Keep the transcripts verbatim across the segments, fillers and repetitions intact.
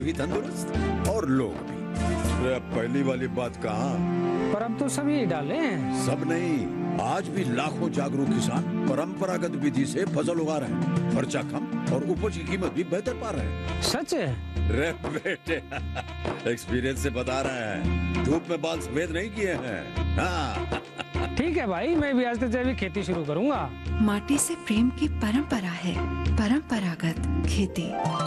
भी तंदुरुस्त और लोग भी। अरे अब पहली वाली बात कहाँ, पर अब तो सभी डाले हैं। सब नहीं, आज भी लाखों जागरूक किसान परंपरागत विधि से फसल उगा रहे हैं। खर्चा कम और उपज की कीमत भी बेहतर पा रहे हैं। सच है? रे बेटे एक्सपीरियंस से बता रहे हैं, धूप में बाल सफेद नहीं किए हैं। हाँ ठीक है भाई, मैं भी आज से जैविक खेती शुरू करूंगा। माटी से प्रेम की परंपरा है, परंपरागत खेती।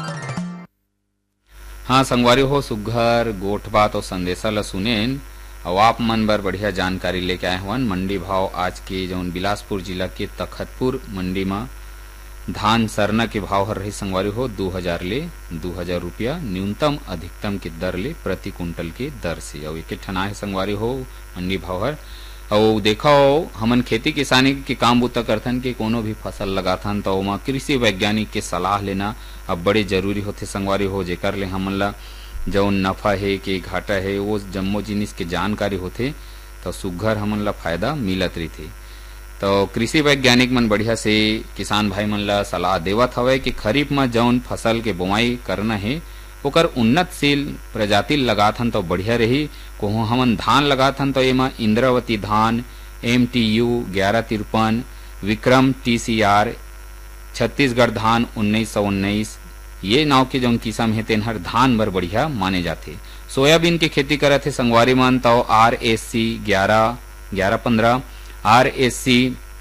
हाँ संगवारी हो, सुघर गोठ बात और संदेशा ल सुनेन और आप मन बर बढ़िया जानकारी लेके आए हवन। मंडी भाव आज के जौन बिलासपुर जिला के तखतपुर मंडी में धान सरना के भाव हर रही संगवारी हो दो हजार ले दो हजार रुपया न्यूनतम अधिकतम के दर ले प्रति कुंटल के दर से। और एक ठना है संगवारी हो मंडी भाव हर। और देखो हमन खेती किसानी के काम बुता करथन के कोनो भी फसल लगाथन तो ओमा कृषि वैज्ञानिक के सलाह लेना अब बड़े जरूरी होथे संगवारी हो, जेकर ले हमन ला जौन नफा है के घाटा है वो जम्मो जिनिस के जानकारी होथे तो सुघर हमन ला फायदा मिलत रही। तो कृषि वैज्ञानिक मन बढ़िया से किसान भाई मन ला सलाह देवत हवे कि खरीफ में जौन फसल के बुआई करना है ओकर उन्नतशील प्रजाति लगाथन तो बढ़िया रही। कोहो हमन धान लगाथन तो एमा इंद्रावती धान, एम टी यू ग्यारह तिरपन, Vikram T C R, Chhattisgarh धान उन्नीस सौ उन्नीस ये नाव के जौन किस्म है तेन हर धान बर बढ़िया माने जाते। सोयाबीन की खेती करत है संगवारी मन तो आर एस सी ग्यारह ग्यारह पंद्रह, आर एस सी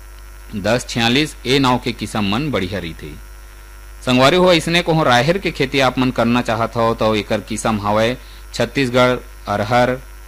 दस छियालीस ए नाव के किस्म मन बढ़िया रही थे संगवारी हो। इसने को राहेर के खेती आप मन करना चाहत हो तो एकर किस्म हवे छत्तीसगढ़ अरहर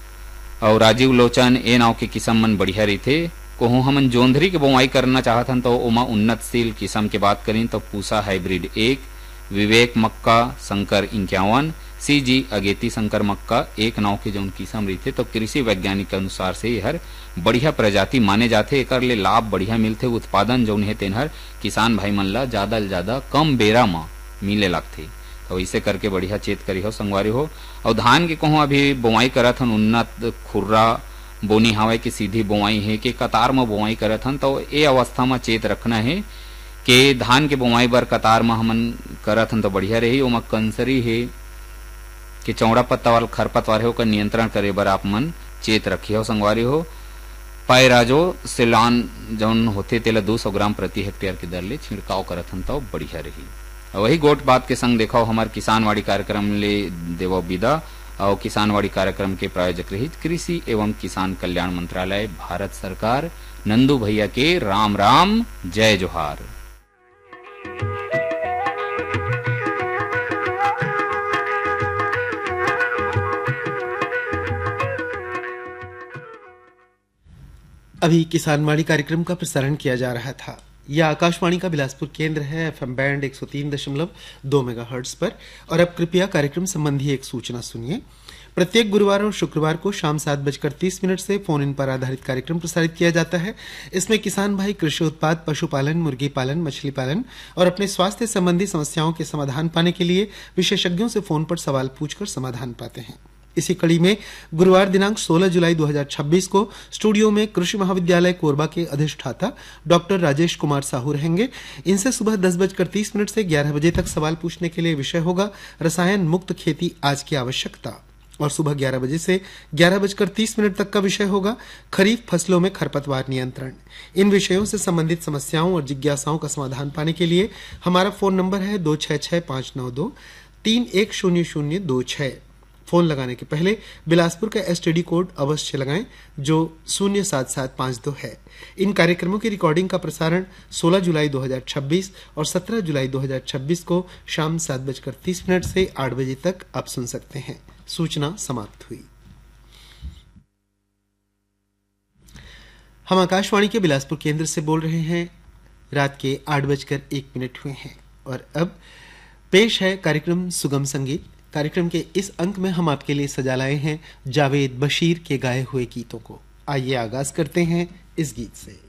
और राजीव लोचन ए नाव के किस्म मन बढ़िया रही थे। कोहू हमन जोंधरी के बुआई करना चाहत हन तो ओमा उन्नतशील किस्म के बात करें तो पूसा हाइब्रिड एक, विवेक मक्का शंकर इक्यावन, सी जी अगेती शंकर मक्का एक नाव के जौन किस्म रही थे तो कृषि वैज्ञानिक के अनुसार से हर बढ़िया प्रजाति माने जाते। एकर ले लाभ बढ़िया मिलते, उत्पादन जौन है तेनहर किसान भाई मन ला ज्यादा से ज्यादा कम बेरा में मिले लगते। तो इसे करके बढ़िया चेत करी हो संगवारी हो। और धान के कहूँ अभी बुआई करत हन उन्नत खुर्रा बोनी हवा की सीधी बुआई है कि कतार में बुआई करत हन तो ये अवस्था में चेत रखना है कि धान के बुआई बर कतार में हमन करत हन तो बढ़िया रही। ओमा कंसरी है कि चौड़ा पत्ता वाला खरपतवार है ओकर नियंत्रण करे बर आप मन चेत रखिए हो संगवारी हो। पायराजो सिलान जौन होते तेला दो सौ ग्राम प्रति हेक्टेयर के दर ले छिड़काव करत हन तो बढ़िया रही। वही गोट बात के संग देखो हमार किसानवाड़ी कार्यक्रम ले देवो विदा। और किसानवाड़ी कार्यक्रम के प्रायोजक रही कृषि एवं किसान कल्याण मंत्रालय भारत सरकार। नंदू भैया के राम राम जय जोहार। अभी किसानवाड़ी कार्यक्रम का प्रसारण किया जा रहा था। यह आकाशवाणी का बिलासपुर केंद्र है, एफएम बैंड एक सौ तीन दशमलव दो मेगाहर्ट्ज पर। और अब कृपया कार्यक्रम संबंधी एक सूचना सुनिए। प्रत्येक गुरुवार और शुक्रवार को शाम सात बजकर तीस मिनट से फोन इन पर आधारित कार्यक्रम प्रसारित किया जाता है। इसमें किसान भाई कृषि उत्पाद, पशुपालन, मुर्गी पालन, मछली पालन और अपने स्वास्थ्य संबंधी समस्याओं के समाधान पाने के लिए विशेषज्ञों से फोन पर सवाल पूछकर समाधान पाते हैं। इसी कड़ी में गुरुवार दिनांक सोलह जुलाई दो हजार छब्बीस को स्टूडियो में कृषि महाविद्यालय कोरबा के अधिष्ठाता डॉक्टर राजेश कुमार साहू रहेंगे। इनसे सुबह दस बजकर तीस मिनट से ग्यारह बजे तक सवाल पूछने के लिए विषय होगा रसायन मुक्त खेती आज की आवश्यकता। और सुबह ग्यारह बजे से ग्यारह बजकर तीस मिनट तक का विषय होगा खरीफ फसलों में खरपतवार नियंत्रण। इन विषयों से संबंधित समस्याओं और जिज्ञासाओं का समाधान पाने के लिए हमारा फोन नंबर है दो छह छह पाँच नौ दो तीन एक शून्य शून्य दो छह। फोन लगाने के पहले बिलासपुर का एसटीडी कोड अवश्य लगाएं जो शून्य सात सात पाँच दो है। इन कार्यक्रमों की रिकॉर्डिंग का प्रसारण सोलह जुलाई दो हजार छब्बीस और सत्रह जुलाई दो हजार छब्बीस को शाम सात बजकर तीस मिनट से आठ बजे तक आप सुन सकते हैं। सूचना समाप्त हुई। हम आकाशवाणी के बिलासपुर केंद्र से बोल रहे हैं। रात के आठ बजकर एक मिनट हुए हैं और अब पेश है कार्यक्रम सुगम संगीत। कार्यक्रम के इस अंक में हम आपके लिए सजा लाए हैं जावेद बशीर के गाए हुए गीतों को। आइए आगाज करते हैं इस गीत से।